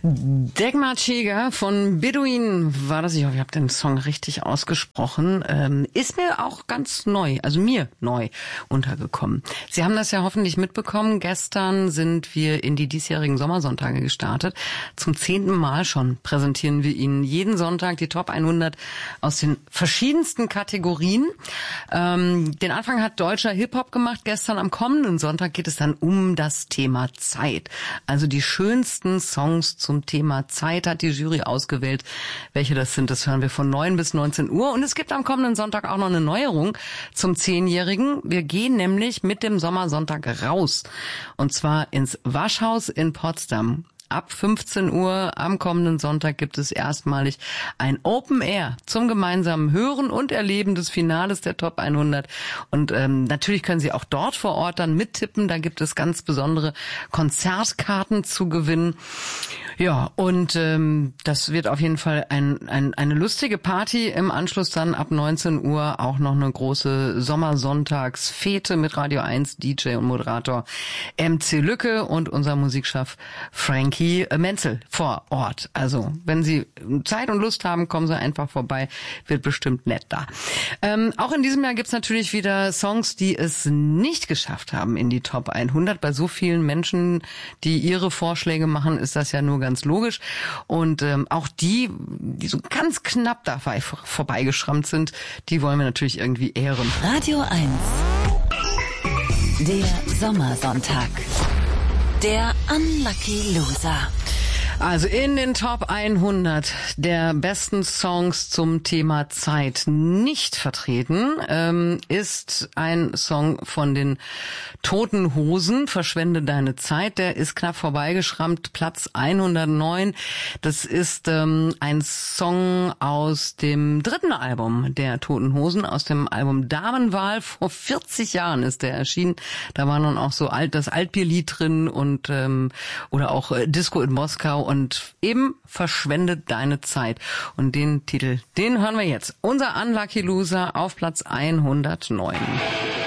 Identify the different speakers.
Speaker 1: Dagmar Cheger von Bedouin war das. Ich hoffe, ihr habt den Song richtig ausgesprochen. Ist mir auch ganz neu, also mir neu untergekommen. Sie haben das ja hoffentlich mitbekommen. Gestern sind wir in die diesjährigen Sommersonntage gestartet. Zum 10. Mal schon präsentieren wir Ihnen jeden Sonntag die Top 100 aus den verschiedensten Kategorien. Den Anfang hat deutscher Hip-Hop gemacht. Gestern am kommenden Sonntag geht es dann um das Thema Zeit. Also die schönsten Songs zum Thema Zeit hat die Jury ausgewählt. Welche das sind, das hören wir von 9 bis 19 Uhr. Und es gibt am kommenden Sonntag auch noch eine Neuerung zum 10-Jährigen. Wir gehen nämlich mit dem Sommersonntag raus. Und zwar ins Waschhaus in Potsdam. Ab 15 Uhr am kommenden Sonntag gibt es erstmalig ein Open Air zum gemeinsamen Hören und Erleben des Finales der Top 100. Und natürlich können Sie auch dort vor Ort dann mittippen. Da gibt es ganz besondere Konzertkarten zu gewinnen. Ja, und das wird auf jeden Fall eine lustige Party. Im Anschluss dann ab 19 Uhr auch noch eine große Sommersonntagsfete mit Radio 1 DJ und Moderator MC Lücke und unser Musikchef Frankie Menzel vor Ort. Also, wenn Sie Zeit und Lust haben, kommen Sie einfach vorbei. Wird bestimmt nett da. Auch in diesem Jahr gibt's natürlich wieder Songs, die es nicht geschafft haben in die Top 100. Bei so vielen Menschen, die ihre Vorschläge machen, ist das ja nur ganz logisch. Und auch die so ganz knapp dabei vorbeigeschrammt sind, die wollen wir natürlich irgendwie ehren.
Speaker 2: Radio 1. Der Sommersonntag. Der Unlucky Loser.
Speaker 1: Also in den Top 100 der besten Songs zum Thema Zeit nicht vertreten ist ein Song von den Toten Hosen, Verschwende deine Zeit. Der ist knapp vorbeigeschrammt, Platz 109. Das ist ein Song aus dem 3. Album der Toten Hosen, aus dem Album Damenwahl. Vor 40 Jahren ist der erschienen. Da war nun auch so das Altbierlied drin und oder auch Disco in Moskau. Und eben Verschwende deine Zeit. Und den Titel, den hören wir jetzt. Unser Unlucky Loser auf Platz 109.